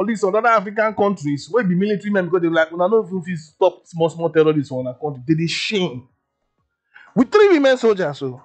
police on other African countries where be military men because they like, when I know if you stop small terrorists on a country, they shame. With 3 women soldiers, so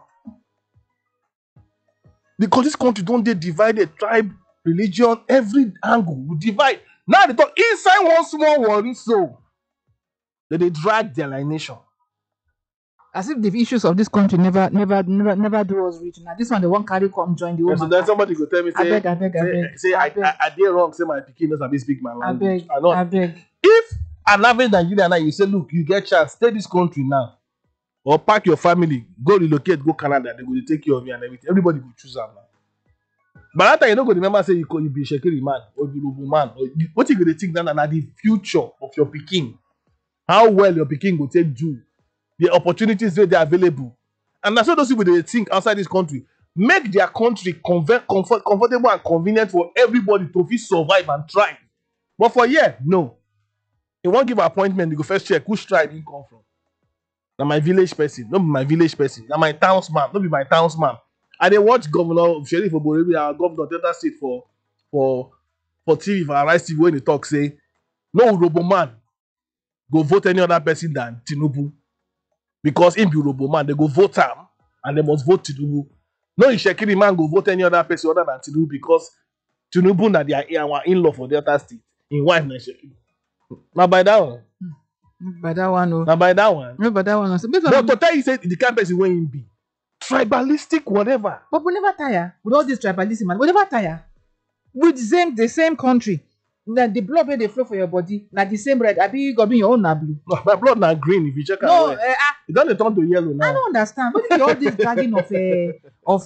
because this country don't they divided tribe, religion, every angle we divide. Now they talk inside one small worry, so they drag their like nation. As if the issues of this country never do us reach. Now this one, they won't carry come join the So woman. then somebody go tell me, say, I beg. I did wrong, say my pikin knows I speak my language. I beg. If an average Nigerian now, you say, look, you get chance, stay this country now, or pack your family, go relocate, go Canada, they will take care of you and everything. Everybody will choose that now. But that time you don't go remember say you be Shekiri man or you Yoruba man. Or what you gonna think that na the future of your pikin? How well your pikin will take do, the opportunities that they are available. And that's what those people they think outside this country. Make their country comfortable and convenient for everybody to fit survive and thrive. But for no. You won't give an appointment, you go first check which tribe you come from. Now my village person, not be my village person. Now my townsman, not be my townsman. I dey watch Governor Sheriff Oborevwori, our governor Delta State for TV, for Arise TV, when he talk say, no Urobo man go vote any other person than Tinubu. Because him be Urobo man, they go vote him and they must vote Tinubu. No Ishekiri man go vote any other person other than Tinubu because Tinubu na their in-law for Delta State. In wife na Ishekiri. Now by that one. By that one, no. Now by that one. No, by that one. So, but to tell you say the kind of person when him be. Tribalistic, whatever. But we never tire with all this tribalism, man. We never tire. With the same country. That the blood where they flow for your body, like the same red. I be you got be your own na blue. No, my blood na green. If you check no, it doesn't turn to yellow now. I don't understand. What is all this dragging of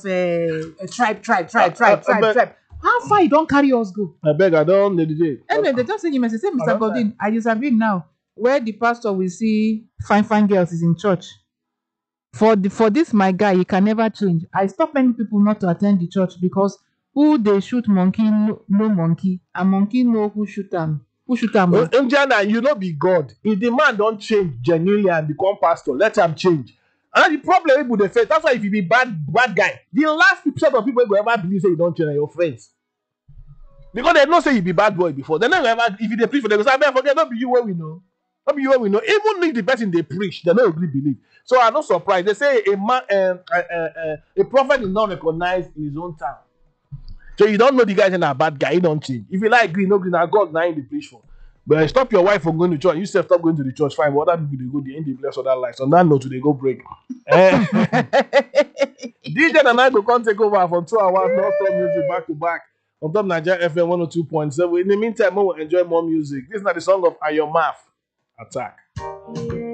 tribe? How far you don't carry us go? I beg, I don't need it. Anyway, they just say you must say, Mr. Godin, I disagree now. Where the pastor will see fine girls is in church. For this my guy, he can never change. I stop many people not to attend the church because who they shoot monkey no monkey, and monkey know who shoot them. Who shoot them? Indiana, you know be God. If the man don't change genuinely and become pastor, let him change. And the problem people they face, that's why if you be bad guy, the last set of people who ever believe say you don't change are your friends. Because they don't say you be bad boy before. They never ever, if they preach for them, they say, I forget, not be you where we know. Not be you where we know. Even if the person they preach, they don't really believe. So I'm not surprised. They say a prophet is not recognized in his own town. So you don't know the guy is a bad guy, he don't change. If you like green, no green, now God now in the preach for. But stop your wife from going to church. You say stop going to the church, fine. But other people they go, they end the bless other lives. On that note, they go break. DJ and I go come take over for 2 hours, non-stop music back to back. On top Nigeria FM 102.7. In the meantime, we will enjoy more music. This is not the song of Ayomaf. Attack.